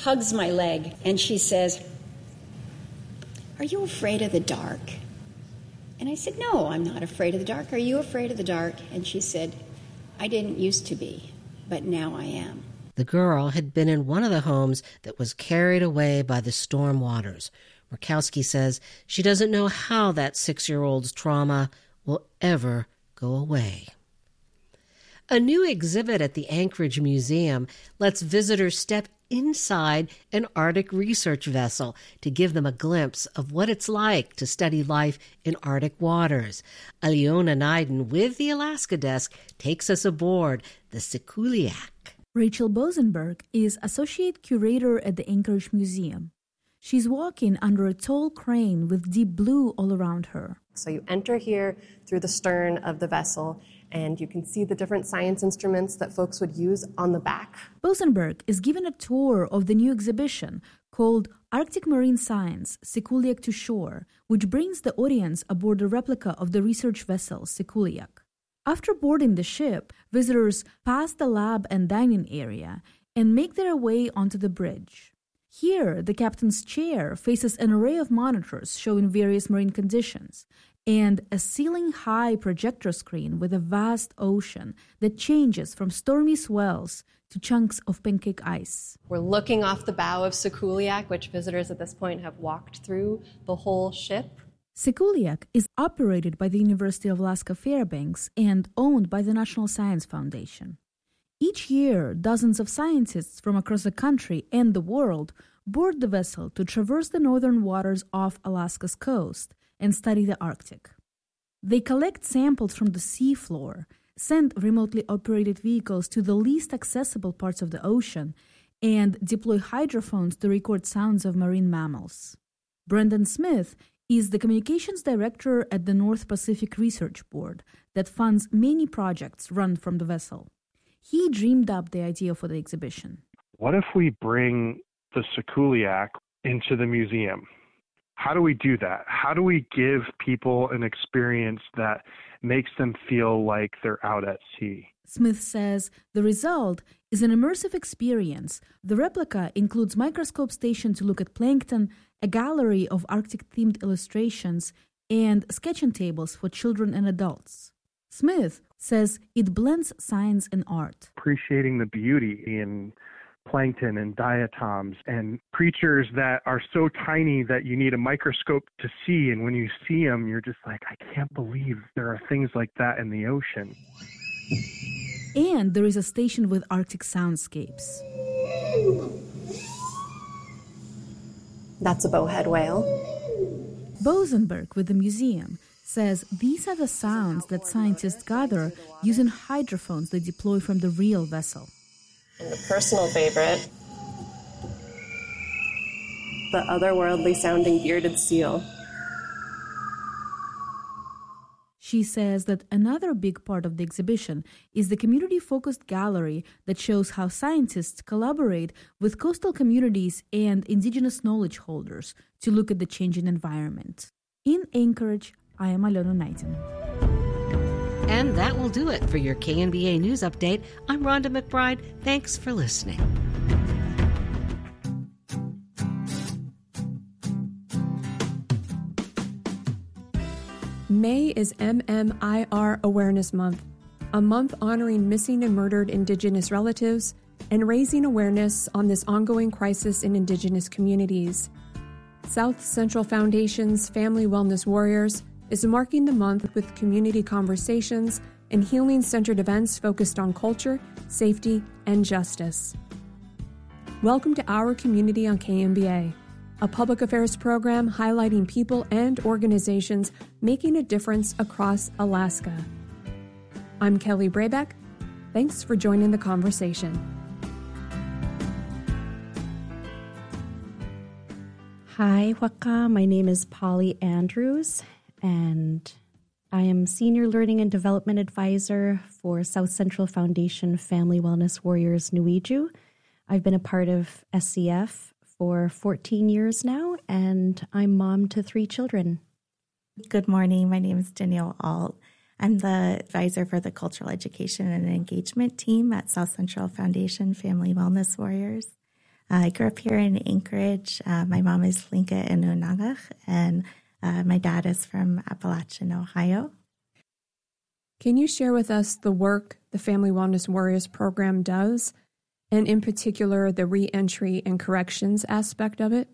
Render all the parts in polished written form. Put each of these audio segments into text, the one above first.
hugs my leg, and she says, "Are you afraid of the dark?" And I said, "No, I'm not afraid of the dark. Are you afraid of the dark?" And she said, "I didn't used to be, but now I am." The girl had been in one of the homes that was carried away by the storm waters. Murkowski says she doesn't know how that 6-year-old's trauma will ever go away. A new exhibit at the Anchorage Museum lets visitors step inside an Arctic research vessel to give them a glimpse of what it's like to study life in Arctic waters. Aliona Naiden with the Alaska Desk takes us aboard the Sikuliaq. Rachel Bosenberg is Associate Curator at the Anchorage Museum. She's walking under a tall crane with deep blue all around her. So you enter here through the stern of the vessel, and you can see the different science instruments that folks would use on the back. Bosenberg is given a tour of the new exhibition called Arctic Marine Science, Sikuliaq to Shore, which brings the audience aboard a replica of the research vessel Sikuliaq. After boarding the ship, visitors pass the lab and dining area and make their way onto the bridge. Here, the captain's chair faces an array of monitors showing various marine conditions and a ceiling-high projector screen with a vast ocean that changes from stormy swells to chunks of pancake ice. We're looking off the bow of Sikuliaq, which visitors at this point have walked through the whole ship. Sikuliaq is operated by the University of Alaska Fairbanks and owned by the National Science Foundation. Each year, dozens of scientists from across the country and the world board the vessel to traverse the northern waters off Alaska's coast and study the Arctic. They collect samples from the seafloor, send remotely operated vehicles to the least accessible parts of the ocean, and deploy hydrophones to record sounds of marine mammals. Brendan Smith is the communications director at the North Pacific Research Board that funds many projects run from the vessel. He dreamed up the idea for the exhibition. What if we bring the Sikuliaq into the museum? How do we do that? How do we give people an experience that makes them feel like they're out at sea? Smith says the result is an immersive experience. The replica includes microscope station to look at plankton, a gallery of Arctic-themed illustrations, and sketching tables for children and adults. Smith says it blends science and art. Appreciating the beauty in plankton and diatoms and creatures that are so tiny that you need a microscope to see, and when you see them, you're just like, I can't believe there are things like that in the ocean. And there is a station with Arctic soundscapes. That's a bowhead whale. Bosenberg with the museum says these are the sounds that scientists gather using hydrophones they deploy from the real vessel. And a personal favorite, the otherworldly sounding bearded seal. She says that another big part of the exhibition is the community-focused gallery that shows how scientists collaborate with coastal communities and indigenous knowledge holders to look at the changing environment. In Anchorage, I am Aliona Naiden. And that will do it for your KNBA News Update. I'm Rhonda McBride. Thanks for listening. May is MMIR Awareness Month, a month honoring missing and murdered Indigenous relatives and raising awareness on this ongoing crisis in Indigenous communities. South Central Foundation's Family Wellness Warriors is marking the month with community conversations and healing-centered events focused on culture, safety, and justice. Welcome to Our Community on KNBA, a public affairs program highlighting people and organizations making a difference across Alaska. I'm Kelly Brabeck. Thanks for joining the conversation. Hi, Waka. My name is Polly Andrews, and I am Senior Learning and Development Advisor for South Central Foundation Family Wellness Warriors Nuiju. I've been a part of SCF for 14 years now, and I'm mom to 3 children. Good morning. My name is Danielle Alt. I'm the advisor for the Cultural Education and Engagement team at South Central Foundation Family Wellness Warriors. I grew up here in Anchorage. My mom is Linka Inunangach, and my dad is from Appalachian, Ohio. Can you share with us the work the Family Wellness Warriors program does, and in particular, the reentry and corrections aspect of it?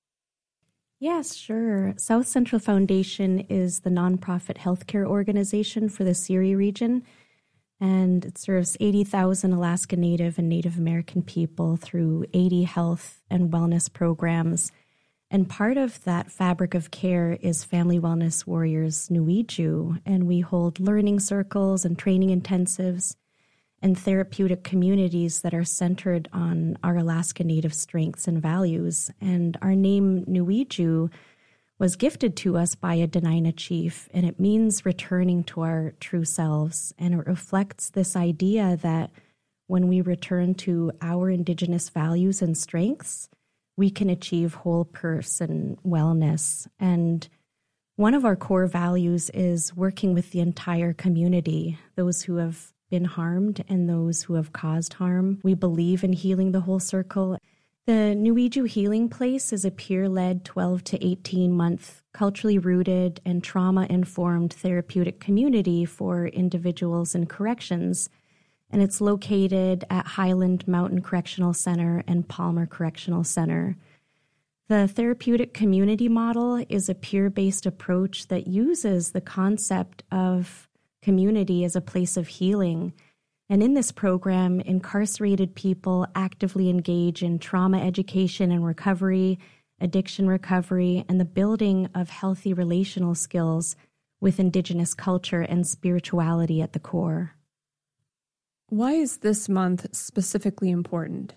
Yes, sure. South Central Foundation is the nonprofit healthcare organization for the Seri region, and it serves 80,000 Alaska Native and Native American people through 80 health and wellness programs. And part of that fabric of care is Family Wellness Warriors Nuiju, and we hold learning circles and training intensives and therapeutic communities that are centered on our Alaska Native strengths and values. And our name Nuiju was gifted to us by a Dena'ina chief, and it means returning to our true selves. And it reflects this idea that when we return to our Indigenous values and strengths, we can achieve whole person wellness. And one of our core values is working with the entire community, those who have been harmed and those who have caused harm. We believe in healing the whole circle. The Nuiju Healing Place is a peer-led 12 to 18-month, culturally rooted and trauma-informed therapeutic community for individuals in corrections. And it's located at Highland Mountain Correctional Center and Palmer Correctional Center. The therapeutic community model is a peer-based approach that uses the concept of community as a place of healing. And in this program, incarcerated people actively engage in trauma education and recovery, addiction recovery, and the building of healthy relational skills with Indigenous culture and spirituality at the core. Why is this month specifically important?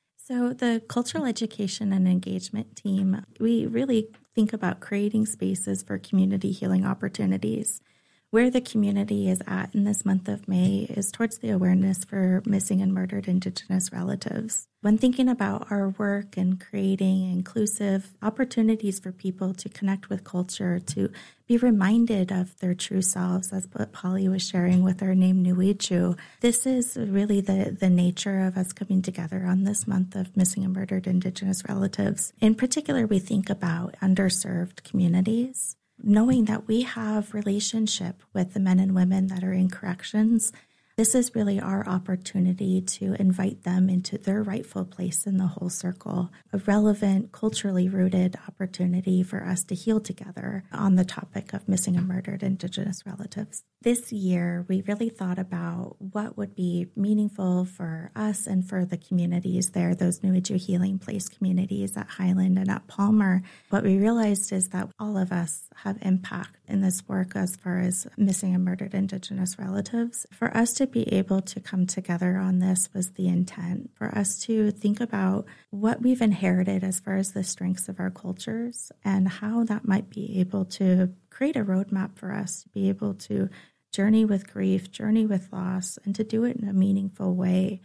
So the cultural education and engagement team, we really think about creating spaces for community healing opportunities. Where the community is at in this month of May is towards the awareness for missing and murdered Indigenous relatives. When thinking about our work and creating inclusive opportunities for people to connect with culture, to be reminded of their true selves, as what Polly was sharing with our name Nuiju, this is really the nature of us coming together on this month of missing and murdered Indigenous relatives. In particular, we think about underserved communities. Knowing that we have relationship with the men and women that are in corrections, this is really our opportunity to invite them into their rightful place in the whole circle, a relevant, culturally rooted opportunity for us to heal together on the topic of missing and murdered Indigenous relatives. This year, we really thought about what would be meaningful for us and for the communities there, those Nuiju Healing Place communities at Highland and at Palmer. What we realized is that all of us have impact in this work as far as missing and murdered Indigenous relatives. For us to be able to come together on this was the intent, for us to think about what we've inherited as far as the strengths of our cultures and how that might be able to create a roadmap for us to be able to journey with grief, journey with loss, and to do it in a meaningful way.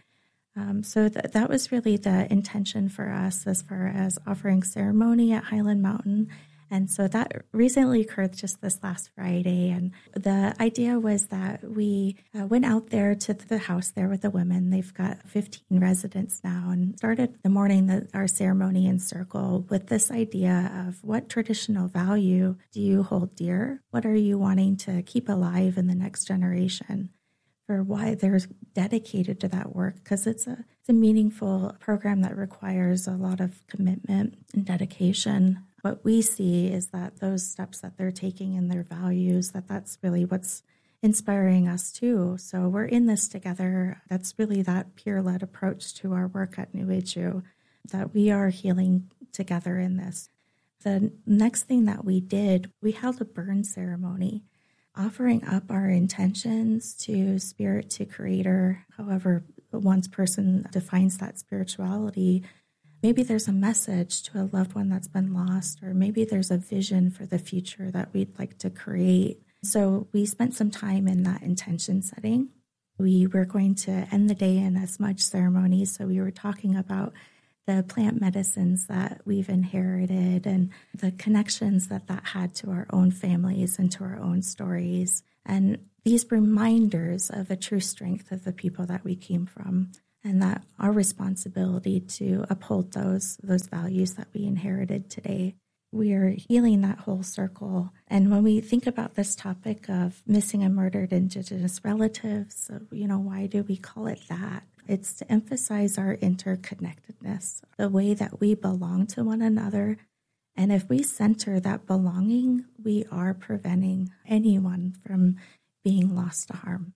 So that was really the intention for us as far as offering ceremony at Highland Mountain. And so that recently occurred just this last Friday. And the idea was that we went out there to the house there with the women. They've got 15 residents now, and started the morning our ceremony in circle with this idea of what traditional value do you hold dear? What are you wanting to keep alive in the next generation? For why they're dedicated to that work, because it's a meaningful program that requires a lot of commitment and dedication. What we see is that those steps that they're taking in their values, that's really what's inspiring us too. So we're in this together. That's really that peer-led approach to our work at Nuiju, that we are healing together in this. The next thing that we did, we held a burn ceremony, offering up our intentions to spirit, to creator, however one's person defines that spirituality. Maybe there's a message to a loved one that's been lost, or maybe there's a vision for the future that we'd like to create. So we spent some time in that intention setting. We were going to end the day in a smudge ceremony, so we were talking about the plant medicines that we've inherited and the connections that had to our own families and to our own stories, and these reminders of the true strength of the people that we came from. and that our responsibility to uphold those values that we inherited today. We are healing that whole circle. And when we think about this topic of missing and murdered Indigenous relatives, why do we call it that? It's to emphasize our interconnectedness, the way that we belong to one another. And if we center that belonging, we are preventing anyone from being lost to harm.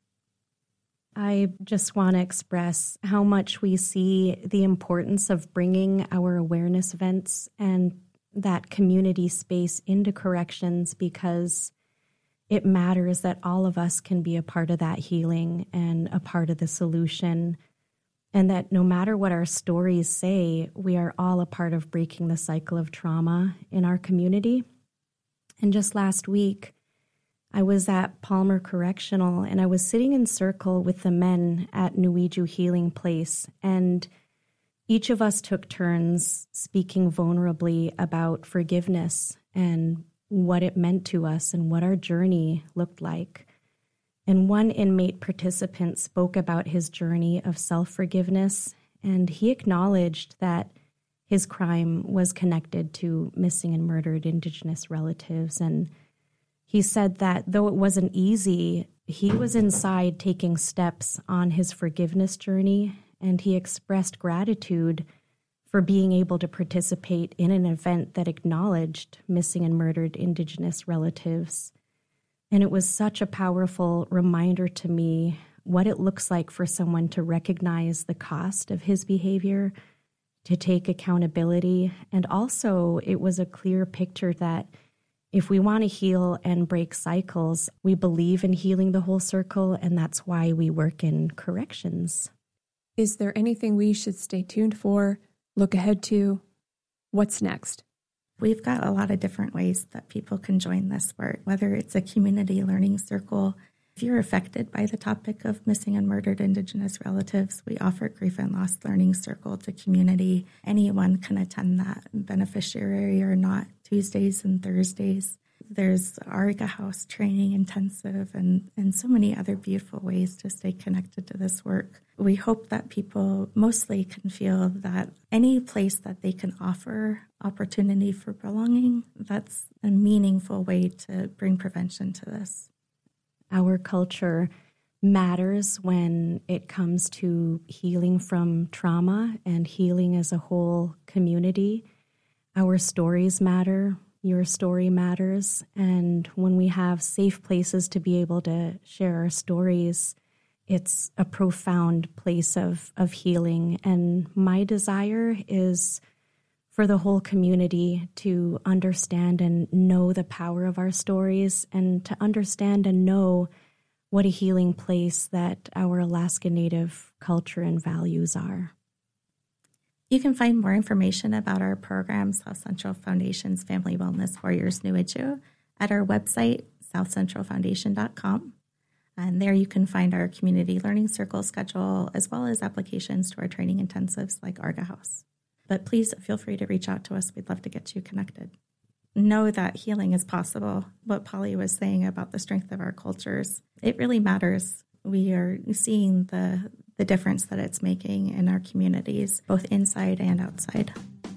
I just want to express how much we see the importance of bringing our awareness events and that community space into corrections, because it matters that all of us can be a part of that healing and a part of the solution, and that no matter what our stories say, we are all a part of breaking the cycle of trauma in our community. And just last week, I was at Palmer Correctional, and I was sitting in circle with the men at Nuiju Healing Place, and each of us took turns speaking vulnerably about forgiveness and what it meant to us and what our journey looked like. And one inmate participant spoke about his journey of self-forgiveness, and he acknowledged that his crime was connected to missing and murdered Indigenous relatives. And he said that though it wasn't easy, he was inside taking steps on his forgiveness journey, and he expressed gratitude for being able to participate in an event that acknowledged missing and murdered Indigenous relatives. And it was such a powerful reminder to me what it looks like for someone to recognize the cost of his behavior, to take accountability, and also it was a clear picture that if we want to heal and break cycles, we believe in healing the whole circle, and that's why we work in corrections. Is there anything we should stay tuned for, look ahead to? What's next? We've got a lot of different ways that people can join this work, whether it's a community learning circle. If you're affected by the topic of missing and murdered Indigenous relatives, we offer Grief and Loss Learning Circle to community. Anyone can attend that, beneficiary or not, Tuesdays and Thursdays. There's Arga House Training Intensive and so many other beautiful ways to stay connected to this work. We hope that people mostly can feel that any place that they can offer opportunity for belonging, that's a meaningful way to bring prevention to this. Our culture matters when it comes to healing from trauma and healing as a whole community. Our stories matter. Your story matters. And when we have safe places to be able to share our stories, it's a profound place of healing. And my desire is for the whole community to understand and know the power of our stories, and to understand and know what a healing place that our Alaska Native culture and values are. You can find more information about our program, South Central Foundation's Family Wellness Warriors Nuiju, at our website, southcentralfoundation.com. And there you can find our community learning circle schedule, as well as applications to our training intensives like Arga House. But please feel free to reach out to us. We'd love to get you connected. Know that healing is possible. What Polly was saying about the strength of our cultures, it really matters. We are seeing the difference that it's making in our communities, both inside and outside.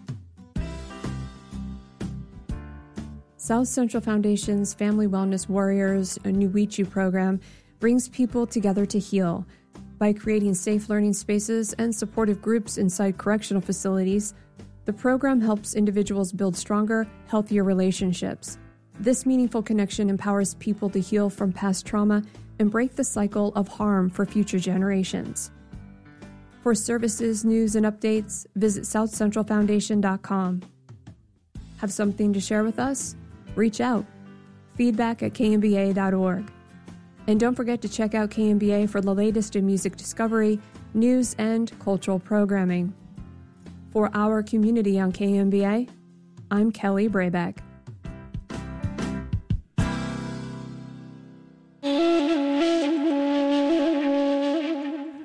South Central Foundation's Family Wellness Warriors Nuiju program brings people together to heal. By creating safe learning spaces and supportive groups inside correctional facilities, the program helps individuals build stronger, healthier relationships. This meaningful connection empowers people to heal from past trauma and break the cycle of harm for future generations. For services, news, and updates, visit southcentralfoundation.com. Have something to share with us? Reach out. feedback@kmba.org. And don't forget to check out KMBA for the latest in music discovery, news, and cultural programming. For our community on KMBA, I'm Kelly Brayback.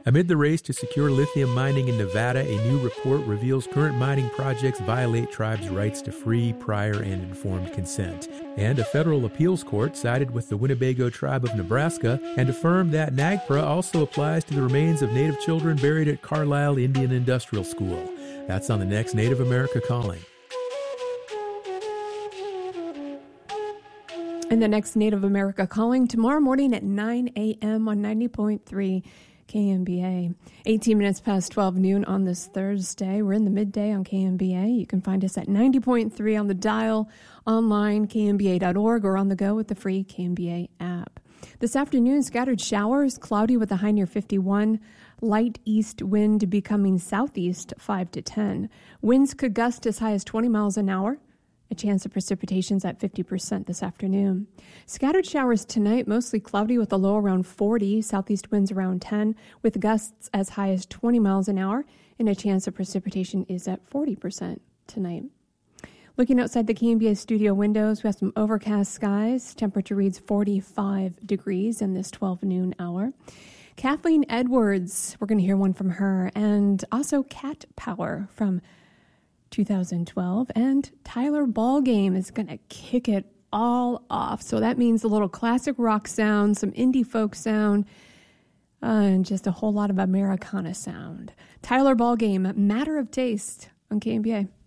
Amid the race to secure lithium mining in Nevada, a new report reveals current mining projects violate tribes' rights to free, prior, and informed consent. And a federal appeals court sided with the Winnebago tribe of Nebraska and affirmed that NAGPRA also applies to the remains of Native children buried at Carlisle Indian Industrial School. That's on the next Native America Calling. And the next Native America Calling tomorrow morning at 9 a.m. on 90.3 KMBA. 18 minutes past 12 noon on this Thursday. We're in the midday on KMBA. You can find us at 90.3 on the dial, online, kmba.org, or on the go with the free KMBA app. This afternoon, scattered showers, cloudy with a high near 51. Light east wind becoming southeast 5 to 10. Winds could gust as high as 20 miles an hour. A chance of precipitation's at 50% this afternoon. Scattered showers tonight, mostly cloudy with a low around 40, southeast winds around 10, with gusts as high as 20 miles an hour, and a chance of precipitation is at 40% tonight. Looking outside the KMBA studio windows, we have some overcast skies. Temperature reads 45 degrees in this 12 noon hour. Kathleen Edwards, we're going to hear one from her, and also Cat Power from 2012, and Tyler Ballgame is going to kick it all off. So that means a little classic rock sound, some indie folk sound, and just a whole lot of Americana sound. Tyler Ballgame, Matter of Taste on KMBA.